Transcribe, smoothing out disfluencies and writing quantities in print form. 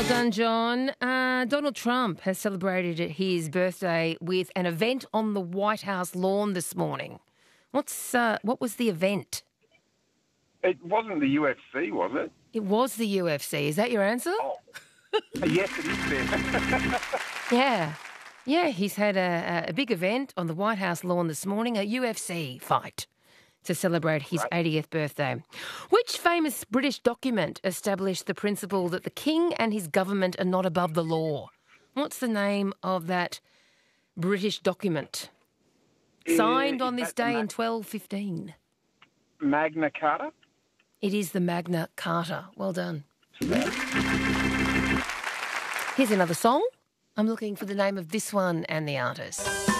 Well done, John. Donald Trump has celebrated his birthday with an event on the White House lawn this morning. What was the event? It wasn't the UFC, was it? It was the UFC. Is that your answer? Oh. Yes, it is there. Yeah. Yeah, he's had a big event on the White House lawn this morning, a UFC fight to celebrate his 80th birthday. Which famous British document established the principle that the king and his government are not above the law? What's the name of that British document? Signed on this day in 1215. Magna Carta? It is the Magna Carta. Well done. Here's another song. I'm looking for the name of this one and the artist.